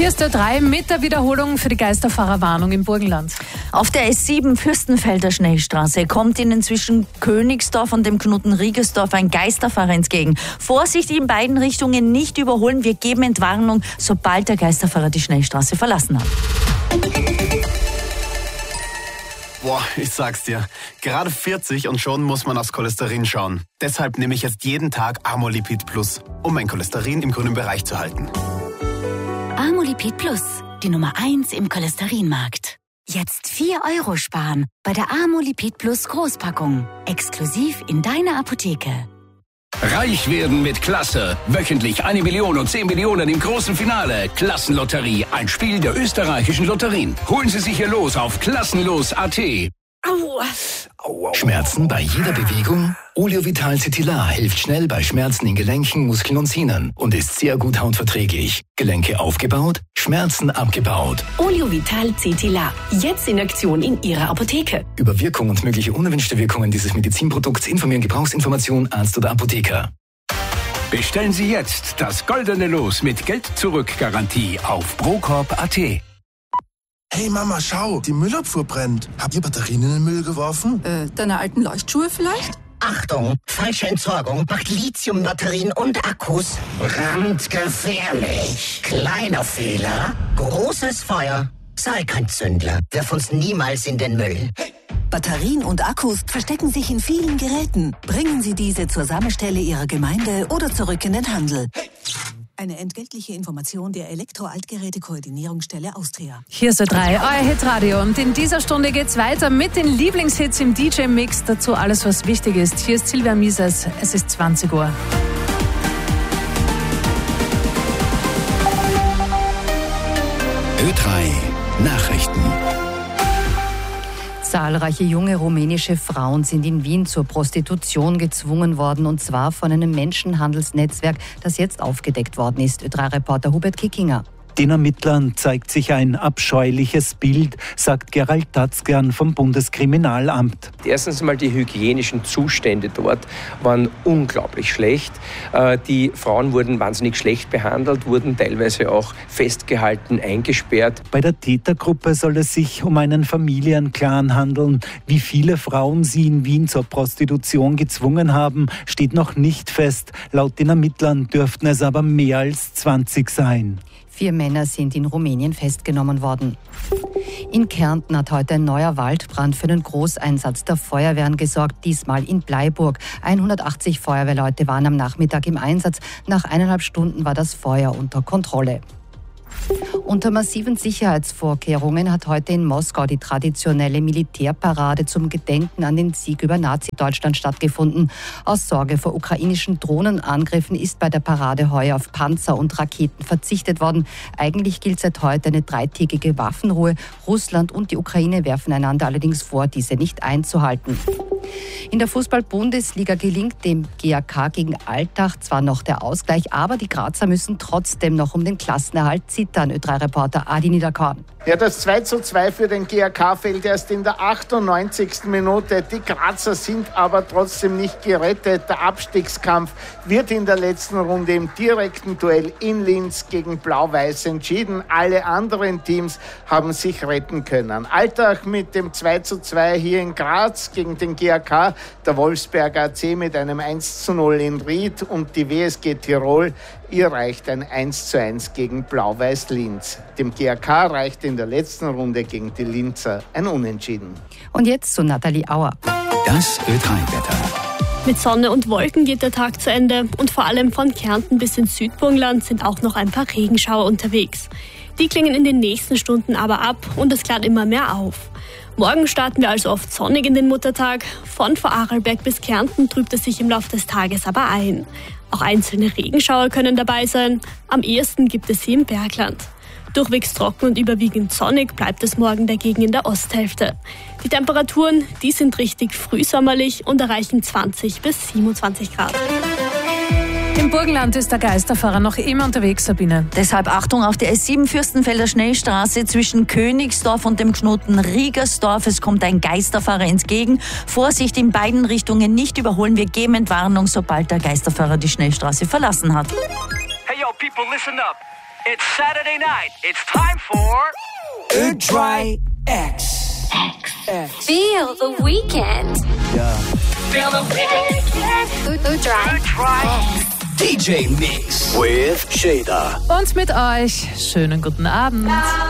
Hier ist der 3 mit der Wiederholung für die Geisterfahrerwarnung im Burgenland. Auf der S7 Fürstenfelder Schnellstraße kommt Ihnen zwischen Königsdorf und dem Knoten Riegersdorf ein Geisterfahrer entgegen. Vorsicht, in beiden Richtungen nicht überholen. Wir geben Entwarnung, sobald der Geisterfahrer die Schnellstraße verlassen hat. Boah, ich sag's dir. Gerade 40 und schon muss man aufs Cholesterin schauen. Deshalb nehme ich jetzt jeden Tag Amolipid Plus, um mein Cholesterin im grünen Bereich zu halten. Amolipid Plus, die Nummer 1 im Cholesterinmarkt. Jetzt 4 € sparen bei der Amolipid Plus Großpackung. Exklusiv in deiner Apotheke. Reich werden mit Klasse. Wöchentlich 1 Million und 10 Millionen im großen Finale. Klassenlotterie, ein Spiel der österreichischen Lotterien. Holen Sie sich Ihr Los auf klassenlos.at. Aua. Schmerzen bei jeder Bewegung? Oleovital Cetilar hilft schnell bei Schmerzen in Gelenken, Muskeln und Sehnen und ist sehr gut hautverträglich. Gelenke aufgebaut, Schmerzen abgebaut. Oleovital Cetilar. Jetzt in Aktion in Ihrer Apotheke. Über Wirkung und mögliche unerwünschte Wirkungen dieses Medizinprodukts informieren Gebrauchsinformation, Arzt oder Apotheker. Bestellen Sie jetzt das goldene Los mit Geld-Zurück-Garantie auf Procorp.at. Hey Mama, schau, die Müllabfuhr brennt. Habt ihr Batterien in den Müll geworfen? Deine alten Leuchtschuhe vielleicht? Achtung, falsche Entsorgung macht Lithiumbatterien und Akkus brandgefährlich. Kleiner Fehler, großes Feuer. Sei kein Zündler, wirf uns niemals in den Müll. Batterien und Akkus verstecken sich in vielen Geräten. Bringen Sie diese zur Sammelstelle Ihrer Gemeinde oder zurück in den Handel. Eine entgeltliche Information der Elektro-Altgeräte-Koordinierungsstelle Austria. Hier ist der 3, euer Hitradio. Und in dieser Stunde geht's weiter mit den Lieblingshits im DJ-Mix. Dazu alles, was wichtig ist. Hier ist Silvia Mises. Es ist 20 Uhr. Ö3 Nachrichten. Zahlreiche junge rumänische Frauen sind in Wien zur Prostitution gezwungen worden, und zwar von einem Menschenhandelsnetzwerk, das jetzt aufgedeckt worden ist. Ö3-Reporter Hubert Kickinger. Den Ermittlern zeigt sich ein abscheuliches Bild, sagt Gerald Tatzgern vom Bundeskriminalamt. Erstens einmal die hygienischen Zustände dort waren unglaublich schlecht. Die Frauen wurden wahnsinnig schlecht behandelt, wurden teilweise auch festgehalten, eingesperrt. Bei der Tätergruppe soll es sich um einen Familienclan handeln. Wie viele Frauen sie in Wien zur Prostitution gezwungen haben, steht noch nicht fest. Laut den Ermittlern dürften es aber mehr als 20 sein. 4 Männer sind in Rumänien festgenommen worden. In Kärnten hat heute ein neuer Waldbrand für einen Großeinsatz der Feuerwehren gesorgt, diesmal in Bleiburg. 180 Feuerwehrleute waren am Nachmittag im Einsatz. Nach 1,5 Stunden war das Feuer unter Kontrolle. Unter massiven Sicherheitsvorkehrungen hat heute in Moskau die traditionelle Militärparade zum Gedenken an den Sieg über Nazi-Deutschland stattgefunden. Aus Sorge vor ukrainischen Drohnenangriffen ist bei der Parade heuer auf Panzer und Raketen verzichtet worden. Eigentlich gilt seit heute eine 3-tägige Waffenruhe. Russland und die Ukraine werfen einander allerdings vor, diese nicht einzuhalten. In der Fußball-Bundesliga gelingt dem GAK gegen Altach zwar noch der Ausgleich, aber die Grazer müssen trotzdem noch um den Klassenerhalt zittern. Ö3-Reporter Adi Niederkorn. Ja, das 2:2 für den GAK fällt erst in der 98. Minute. Die Grazer sind aber trotzdem nicht gerettet. Der Abstiegskampf wird in der letzten Runde im direkten Duell in Linz gegen Blau-Weiß entschieden. Alle anderen Teams haben sich retten können. Altach mit dem 2:2 hier in Graz gegen den GAK, der Wolfsberger AC mit einem 1:0 in Ried und die WSG Tirol, ihr reicht ein 1:1 gegen Blau-Weiß Linz. Dem GAK reicht in der letzten Runde gegen die Linzer ein Unentschieden. Und jetzt zu Nathalie Auer. Das Ö3-Wetter. Mit Sonne und Wolken geht der Tag zu Ende und vor allem von Kärnten bis ins Südburgenland sind auch noch ein paar Regenschauer unterwegs. Die klingen in den nächsten Stunden aber ab und es klart immer mehr auf. Morgen starten wir also oft sonnig in den Muttertag. Von Vorarlberg bis Kärnten trübt es sich im Laufe des Tages aber ein. Auch einzelne Regenschauer können dabei sein. Am ehesten gibt es sie im Bergland. Durchwegs trocken und überwiegend sonnig bleibt es morgen dagegen in der Osthälfte. Die Temperaturen, die sind richtig frühsommerlich und erreichen 20 bis 27 Grad. Im Burgenland ist der Geisterfahrer noch immer unterwegs, Sabine. Deshalb Achtung auf der S7 Fürstenfelder Schnellstraße zwischen Königsdorf und dem Knoten Riegersdorf. Es kommt ein Geisterfahrer entgegen. Vorsicht, in beiden Richtungen nicht überholen. Wir geben Entwarnung, sobald der Geisterfahrer die Schnellstraße verlassen hat. Hey yo, people, listen up. It's Saturday night. It's time for Dry X. Feel the weekend. Yeah. Feel the weekend. Dry X. DJ Mix with Shader. Und mit euch schönen guten Abend.